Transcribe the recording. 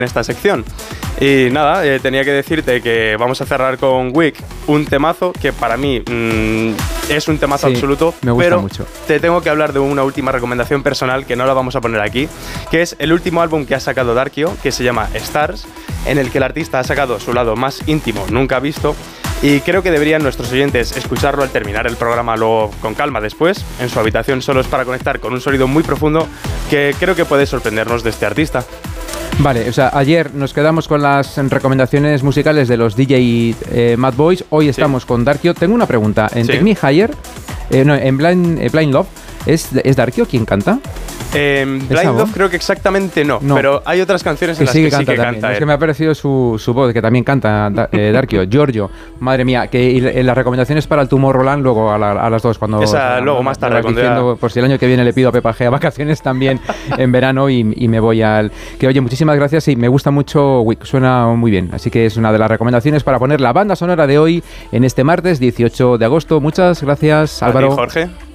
en esta sección. Y nada, tenía que decirte que vamos a cerrar con Weak, un temazo que para mí es un temazo absoluto, me gusta pero mucho. te tengo que hablar de una última recomendación personal que no la vamos a poner aquí, que es el último álbum que ha sacado Darkio, que se llama Stars, en el que el artista ha sacado su lado más íntimo nunca visto. Y creo que deberían nuestros oyentes escucharlo al terminar el programa luego con calma después, en su habitación solos, para conectar con un sonido muy profundo que creo que puede sorprendernos de este artista. Vale, o sea, ayer nos quedamos con las recomendaciones musicales de los DJ Mad Boys, hoy estamos con Darkio. Tengo una pregunta, en Take Me Higher, en Blind Love, ¿es Darkio quien canta? Blind Love creo que exactamente no, pero hay otras canciones en las que sí que canta él. Es que me ha parecido su voz, que también canta Darkio, Giorgio, madre mía, que las recomendaciones para el Tomorrowland luego a las 2, cuando... Esa luego más tarde, diciendo, por si el año que viene le pido a Pepa G a vacaciones también en verano y me voy al... Que oye, muchísimas gracias y me gusta mucho Weak, suena muy bien, así que es una de las recomendaciones para poner la banda sonora de hoy en este martes 18 de agosto. Muchas gracias, Álvaro. A ti, Jorge.